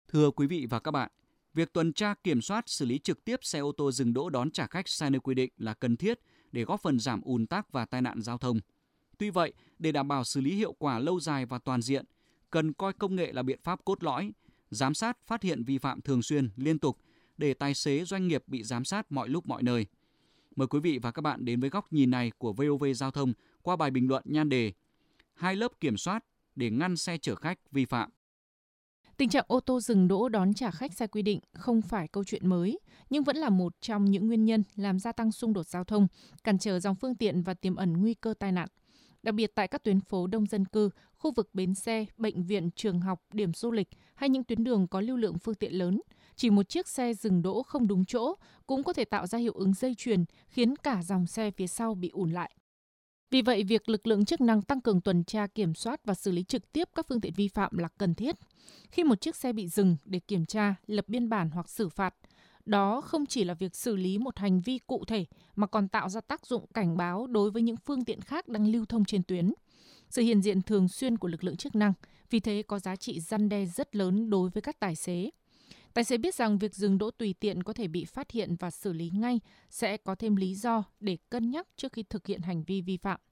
Thưa quý vị và các bạn, việc tuần tra kiểm soát xử lý trực tiếp xe ô tô dừng đỗ đón trả khách sai nơi quy định là cần thiết để góp phần giảm ùn tắc và tai nạn giao thông. Tuy vậy, để đảm bảo xử lý hiệu quả lâu dài và toàn diện, cần coi công nghệ là biện pháp cốt lõi, giám sát phát hiện vi phạm thường xuyên, liên tục để tài xế doanh nghiệp bị giám sát mọi lúc mọi nơi. Mời quý vị và các bạn đến với góc nhìn này của VOV Giao thông qua bài bình luận nhan đề Hai lớp kiểm soát để ngăn xe chở khách vi phạm. Tình trạng ô tô dừng đỗ đón trả khách sai quy định không phải câu chuyện mới, nhưng vẫn là một trong những nguyên nhân làm gia tăng xung đột giao thông, cản trở dòng phương tiện và tiềm ẩn nguy cơ tai nạn. Đặc biệt tại các tuyến phố đông dân cư, khu vực bến xe, bệnh viện, trường học, điểm du lịch hay những tuyến đường có lưu lượng phương tiện lớn, chỉ một chiếc xe dừng đỗ không đúng chỗ cũng có thể tạo ra hiệu ứng dây chuyền, khiến cả dòng xe phía sau bị ùn lại. Vì vậy, việc lực lượng chức năng tăng cường tuần tra kiểm soát và xử lý trực tiếp các phương tiện vi phạm là cần thiết. Khi một chiếc xe bị dừng để kiểm tra, lập biên bản hoặc xử phạt, đó không chỉ là việc xử lý một hành vi cụ thể mà còn tạo ra tác dụng cảnh báo đối với những phương tiện khác đang lưu thông trên tuyến. Sự hiện diện thường xuyên của lực lượng chức năng vì thế có giá trị răn đe rất lớn đối với các tài xế. Tài xế biết rằng việc dừng đỗ tùy tiện có thể bị phát hiện và xử lý ngay, sẽ có thêm lý do để cân nhắc trước khi thực hiện hành vi vi phạm.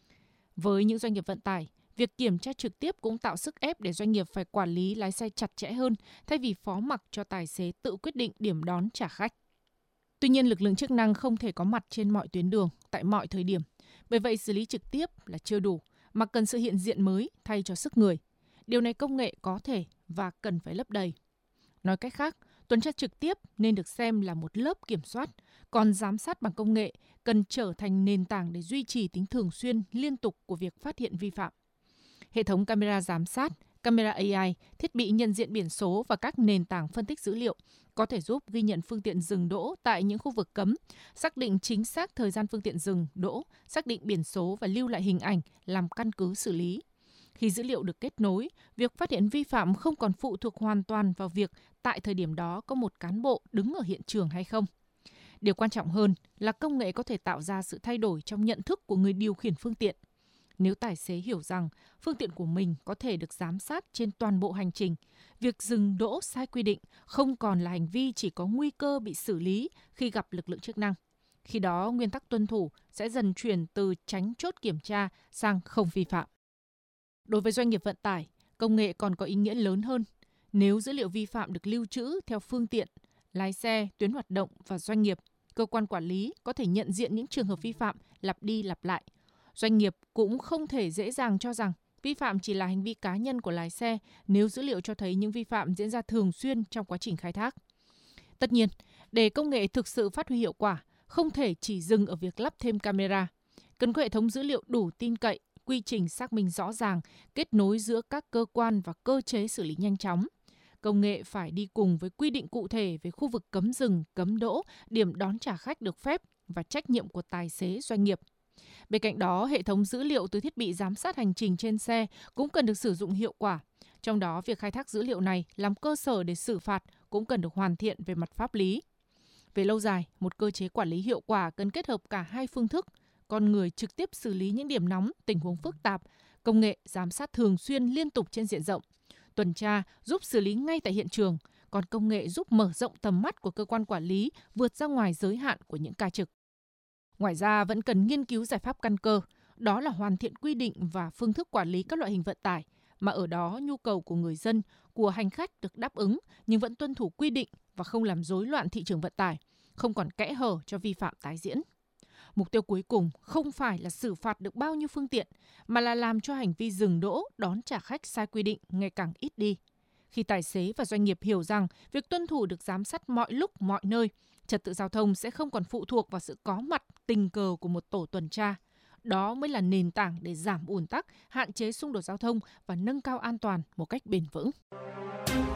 Với những doanh nghiệp vận tải, việc kiểm tra trực tiếp cũng tạo sức ép để doanh nghiệp phải quản lý lái xe chặt chẽ hơn thay vì phó mặc cho tài xế tự quyết định điểm đón trả khách. Tuy nhiên, lực lượng chức năng không thể có mặt trên mọi tuyến đường, tại mọi thời điểm. Bởi vậy, xử lý trực tiếp là chưa đủ, mà cần sự hiện diện mới thay cho sức người. Điều này công nghệ có thể và cần phải lấp đầy. Nói cách khác, tuần tra trực tiếp nên được xem là một lớp kiểm soát, còn giám sát bằng công nghệ cần trở thành nền tảng để duy trì tính thường xuyên, liên tục của việc phát hiện vi phạm. Hệ thống camera giám sát, camera AI, thiết bị nhận diện biển số và các nền tảng phân tích dữ liệu có thể giúp ghi nhận phương tiện dừng đỗ tại những khu vực cấm, xác định chính xác thời gian phương tiện dừng, đỗ, xác định biển số và lưu lại hình ảnh làm căn cứ xử lý. Khi dữ liệu được kết nối, việc phát hiện vi phạm không còn phụ thuộc hoàn toàn vào việc tại thời điểm đó có một cán bộ đứng ở hiện trường hay không. Điều quan trọng hơn là công nghệ có thể tạo ra sự thay đổi trong nhận thức của người điều khiển phương tiện. Nếu tài xế hiểu rằng phương tiện của mình có thể được giám sát trên toàn bộ hành trình, việc dừng đỗ sai quy định không còn là hành vi chỉ có nguy cơ bị xử lý khi gặp lực lượng chức năng. Khi đó, nguyên tắc tuân thủ sẽ dần chuyển từ tránh chốt kiểm tra sang không vi phạm. Đối với doanh nghiệp vận tải, công nghệ còn có ý nghĩa lớn hơn. Nếu dữ liệu vi phạm được lưu trữ theo phương tiện, lái xe, tuyến hoạt động và doanh nghiệp, cơ quan quản lý có thể nhận diện những trường hợp vi phạm lặp đi lặp lại. Doanh nghiệp cũng không thể dễ dàng cho rằng vi phạm chỉ là hành vi cá nhân của lái xe nếu dữ liệu cho thấy những vi phạm diễn ra thường xuyên trong quá trình khai thác. Tất nhiên, để công nghệ thực sự phát huy hiệu quả, không thể chỉ dừng ở việc lắp thêm camera. Cần có hệ thống dữ liệu đủ tin cậy, quy trình xác minh rõ ràng, kết nối giữa các cơ quan và cơ chế xử lý nhanh chóng. Công nghệ phải đi cùng với quy định cụ thể về khu vực cấm dừng, cấm đỗ, điểm đón trả khách được phép và trách nhiệm của tài xế doanh nghiệp. Bên cạnh đó, hệ thống dữ liệu từ thiết bị giám sát hành trình trên xe cũng cần được sử dụng hiệu quả. Trong đó, việc khai thác dữ liệu này làm cơ sở để xử phạt cũng cần được hoàn thiện về mặt pháp lý. Về lâu dài, một cơ chế quản lý hiệu quả cần kết hợp cả hai phương thức, con người trực tiếp xử lý những điểm nóng, tình huống phức tạp, công nghệ giám sát thường xuyên liên tục trên diện rộng. Tuần tra giúp xử lý ngay tại hiện trường, còn công nghệ giúp mở rộng tầm mắt của cơ quan quản lý vượt ra ngoài giới hạn của những ca trực. Ngoài ra, vẫn cần nghiên cứu giải pháp căn cơ, đó là hoàn thiện quy định và phương thức quản lý các loại hình vận tải, mà ở đó nhu cầu của người dân, của hành khách được đáp ứng nhưng vẫn tuân thủ quy định và không làm rối loạn thị trường vận tải, không còn kẽ hở cho vi phạm tái diễn. Mục tiêu cuối cùng không phải là xử phạt được bao nhiêu phương tiện, mà là làm cho hành vi dừng đỗ, đón trả khách sai quy định ngày càng ít đi. Khi tài xế và doanh nghiệp hiểu rằng việc tuân thủ được giám sát mọi lúc, mọi nơi, trật tự giao thông sẽ không còn phụ thuộc vào sự có mặt tình cờ của một tổ tuần tra. Đó mới là nền tảng để giảm ùn tắc, hạn chế xung đột giao thông và nâng cao an toàn một cách bền vững.